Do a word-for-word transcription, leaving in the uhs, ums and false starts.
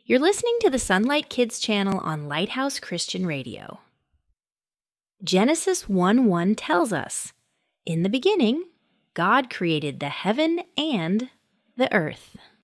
You're listening to the Sunlight Kids channel on Lighthouse Christian Radio. Genesis one one tells us, "In the beginning, God created the heaven and the earth."